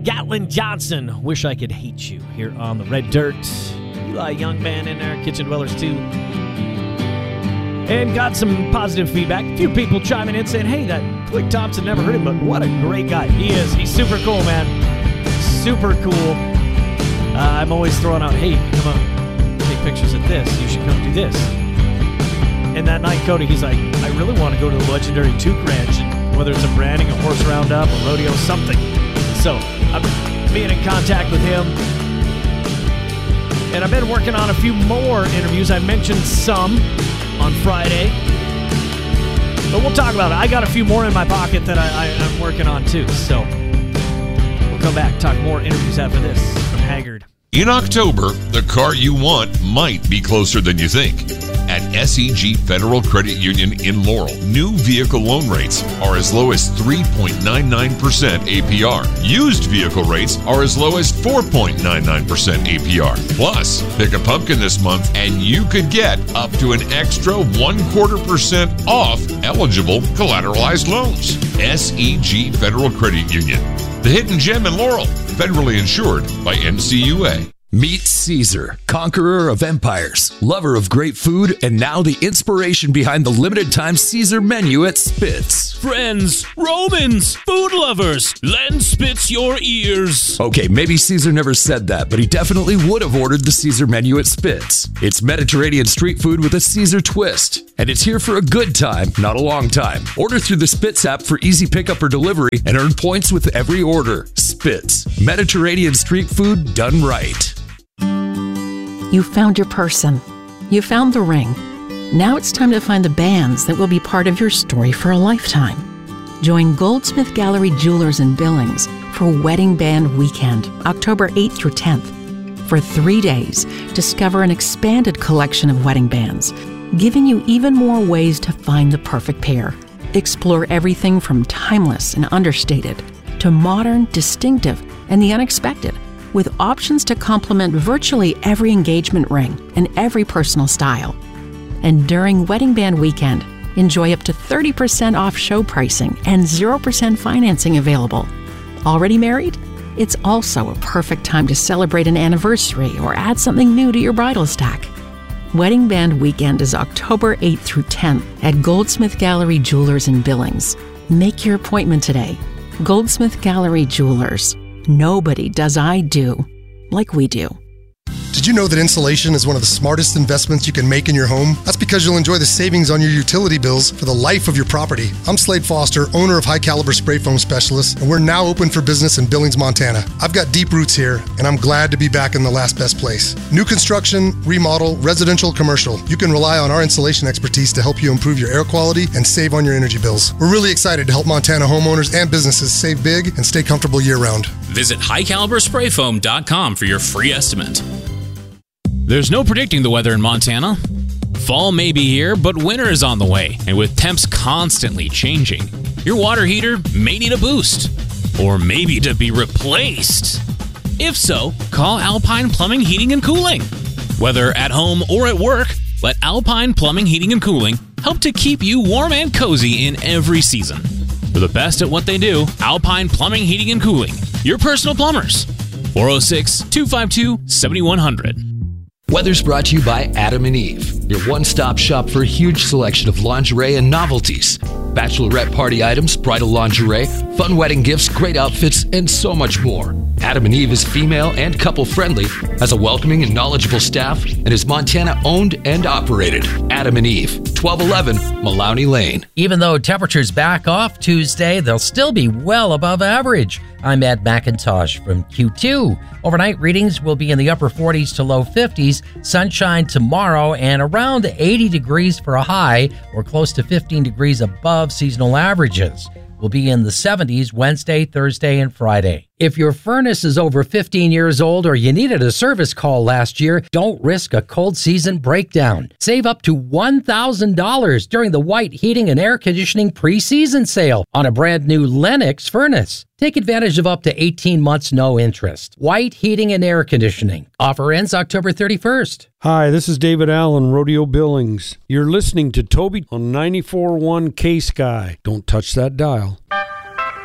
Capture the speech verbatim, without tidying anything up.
Gatlin Johnson, Wish I Could Hate You, here on the Red Dirt. Eli Young Man in there, Kitchen Dwellers too. And got some positive feedback. A few people chiming in saying, hey, that Click Thompson, never heard him, but what a great guy. He is. He's super cool, man. Super cool. Uh, I'm always throwing out, hey, come on, take pictures of this. You should come do this. And that night, Cody, he's like, I really want to go to the legendary Took Ranch, and whether it's a branding, a horse roundup, a rodeo, something. So I'm being in contact with him. And I've been working on a few more interviews. I mentioned some on Friday. But we'll talk about it. I got a few more in my pocket that I, I, I'm working on too. So we'll come back, talk more interviews after this from Haggard. In October, the car you want might be closer than you think. At S E G Federal Credit Union in Laurel, new vehicle loan rates are as low as three point nine nine percent A P R. Used vehicle rates are as low as four point nine nine percent A P R. Plus, pick a pumpkin this month and you could get up to an extra one quarter percent off eligible collateralized loans. S E G Federal Credit Union, the hidden gem in Laurel, federally insured by N C U A. Meet Caesar, conqueror of empires, lover of great food, and now the inspiration behind the limited-time Caesar menu at Spitz. Friends, Romans, food lovers, lend Spitz your ears. Okay, maybe Caesar never said that, but he definitely would have ordered the Caesar menu at Spitz. It's Mediterranean street food with a Caesar twist, and it's here for a good time, not a long time. Order through the Spitz app for easy pickup or delivery and earn points with every order. Spitz, Mediterranean street food done right. You found your person. You found the ring. Now it's time to find the bands that will be part of your story for a lifetime. Join Goldsmith Gallery Jewelers in Billings for Wedding Band Weekend, October eighth through tenth. For three days, discover an expanded collection of wedding bands, giving you even more ways to find the perfect pair. Explore everything from timeless and understated to modern, distinctive, and the unexpected, with options to complement virtually every engagement ring and every personal style. And during Wedding Band Weekend, enjoy up to thirty percent off show pricing and zero percent financing available. Already married? It's also a perfect time to celebrate an anniversary or add something new to your bridal stack. Wedding Band Weekend is October eighth through tenth at Goldsmith Gallery Jewelers in Billings. Make your appointment today. Goldsmith Gallery Jewelers. Nobody does I do like we do. Did you know that insulation is one of the smartest investments you can make in your home? That's because you'll enjoy the savings on your utility bills for the life of your property. I'm Slade Foster, owner of High Caliber Spray Foam Specialists, and we're now open for business in Billings, Montana. I've got deep roots here, and I'm glad to be back in the last best place. New construction, remodel, residential, commercial. You can rely on our insulation expertise to help you improve your air quality and save on your energy bills. We're really excited to help Montana homeowners and businesses save big and stay comfortable year-round. Visit high caliber spray foam dot com for your free estimate. There's no predicting the weather in Montana. Fall may be here, but winter is on the way, and with temps constantly changing, your water heater may need a boost, or maybe to be replaced. If so, call Alpine Plumbing, Heating, and Cooling. Whether at home or at work, let Alpine Plumbing, Heating, and Cooling help to keep you warm and cozy in every season. For the best at what they do, Alpine Plumbing, Heating, and Cooling, your personal plumbers. four oh six, two five two, seven one zero zero. Weather's brought to you by Adam and Eve, your one-stop shop for a huge selection of lingerie and novelties. Bachelorette party items, bridal lingerie, fun wedding gifts, great outfits, and so much more. Adam and Eve is female and couple-friendly, has a welcoming and knowledgeable staff, and is Montana-owned and operated. Adam and Eve, twelve eleven Malawney Lane. Even though temperatures back off Tuesday, they'll still be well above average. I'm Ed McIntosh from Q two. Overnight readings will be in the upper forties to low fifties, sunshine tomorrow, and around eighty degrees for a high, or close to fifteen degrees above seasonal averages. We'll be in the seventies Wednesday, Thursday, and Friday. If your furnace is over fifteen years old or you needed a service call last year, don't risk a cold season breakdown. Save up to one thousand dollars during the White Heating and Air Conditioning pre-season sale on a brand new Lennox furnace. Take advantage of up to eighteen months no interest. White Heating and Air Conditioning. Offer ends October thirty-first. Hi, this is David Allen, Rodeo Billings. You're listening to Toby on ninety-four point one K-Sky. Don't touch that dial.